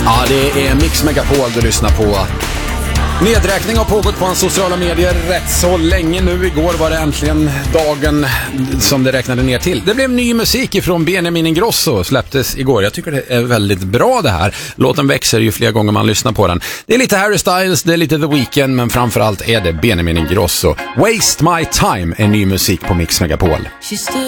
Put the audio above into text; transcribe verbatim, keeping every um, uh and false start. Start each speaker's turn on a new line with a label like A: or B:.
A: Ja, det är Mix Megapol du lyssnar på. Nedräkning har pågått på hans sociala medier rätt så länge nu. Igår var det äntligen dagen som det räknade ner till. Det blev ny musik ifrån Benjamin Ingrosso, släpptes igår. Jag tycker det är väldigt bra det här. Låten växer ju fler gånger man lyssnar på den. Det är lite Harry Styles, det är lite The Weeknd, men framförallt är det Benjamin Ingrosso. Waste My Time är ny musik på Mix Megapol.